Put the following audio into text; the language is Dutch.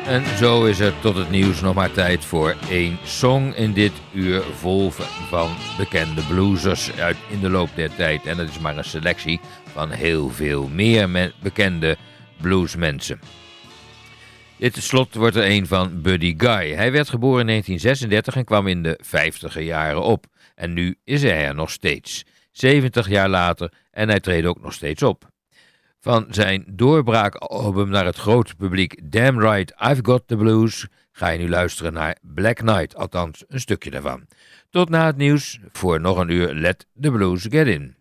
En zo is er tot het nieuws nog maar tijd voor één song in dit uur vol van bekende bluesers in de loop der tijd. En dat is maar een selectie van heel veel meer bekende bluesmensen. Dit slot wordt er een van Buddy Guy. Hij werd geboren in 1936 en kwam in de 50er jaren op. En nu is hij er nog steeds. 70 jaar later en hij treedt ook nog steeds op. Van zijn doorbraakalbum naar het grote publiek Damn Right I've Got the Blues ga je nu luisteren naar Black Knight, althans een stukje daarvan. Tot na het nieuws voor nog een uur Let the Blues Get In.